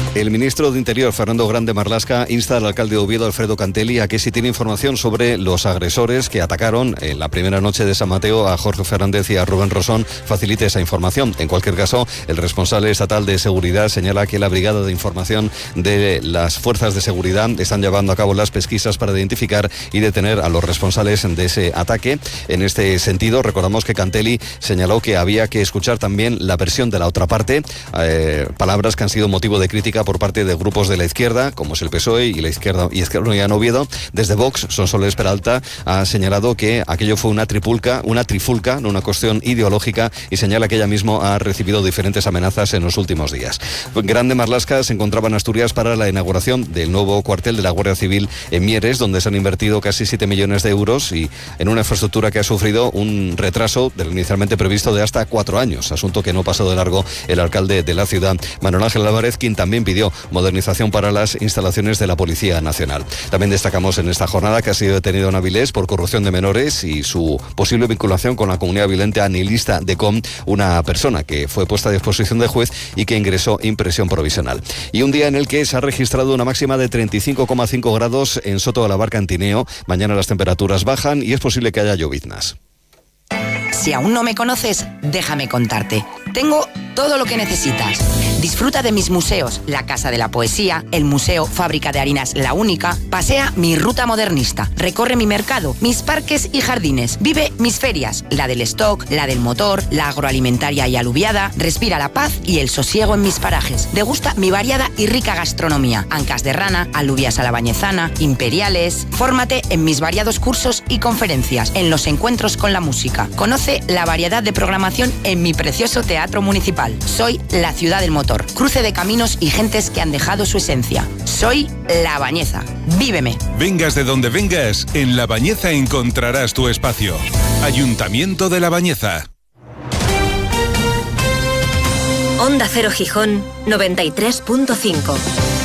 El ministro de Interior, Fernando Grande Marlaska, insta al alcalde de Oviedo, Alfredo Cantelli, a que si tiene información sobre los agresores que atacaron en la primera noche de San Mateo a Jorge Fernández y a Rubén Rosón, facilite esa información. En cualquier caso, el responsable estatal de seguridad señala que la Brigada de Información de las Fuerzas de Seguridad están llevando a cabo las pesquisas para identificar y detener a los responsables de ese ataque. En este sentido, recordamos que Cantelli señaló que había que escuchar también la versión de la otra parte, palabras que han sido motivo de crítica por parte de grupos de la izquierda, como es el PSOE y la Izquierda Unida en Oviedo. Desde Vox, Sonsoles Peralta ha señalado que aquello fue una trifulca, no una cuestión ideológica, y señala que ella misma ha recibido diferentes amenazas en los últimos días. Grande Marlaska se encontraba en Asturias para la inauguración del nuevo cuartel de la Guardia Civil en Mieres, donde se han invertido casi 7 millones de euros y en una infraestructura que ha sufrido un retraso del inicialmente previsto de hasta 4 años, asunto que no pasó de largo el alcalde de la ciudad, Manuel Ángel Álvarez, quien también pidió modernización para las instalaciones de la Policía Nacional. También destacamos en esta jornada que ha sido detenido en Avilés por corrupción de menores y su posible vinculación con la comunidad violenta nihilista de COM, una persona que fue puesta a disposición del juez y que ingresó en prisión provisional. Y un día en el que se ha registrado una máxima de 35,5 grados en Soto de la Barca, en Tineo. Mañana las temperaturas bajan y es posible que haya lloviznas. Si aún no me conoces, déjame contarte. Tengo todo lo que necesitas. Disfruta de mis museos, la Casa de la Poesía, el Museo Fábrica de Harinas La Única, pasea mi ruta modernista, recorre mi mercado, mis parques y jardines, vive mis ferias, la del stock, la del motor, la agroalimentaria y aluviada, respira la paz y el sosiego en mis parajes, degusta mi variada y rica gastronomía, ancas de rana, alubias a la bañezana, imperiales, fórmate en mis variados cursos y conferencias, en los encuentros con la música, conoce la variedad de programación en mi precioso teatro municipal. Soy la ciudad del motor, cruce de caminos y gentes que han dejado su esencia. Soy La Bañeza. Víveme. Vengas de donde vengas, en La Bañeza encontrarás tu espacio. Ayuntamiento de La Bañeza. Onda Cero Gijón 93.5.